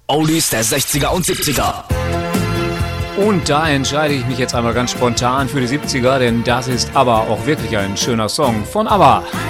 Oldies der 60er und 70er. Und da entscheide ich mich jetzt einmal ganz spontan für die 70er, denn das ist ABBA, auch wirklich ein schöner Song von ABBA.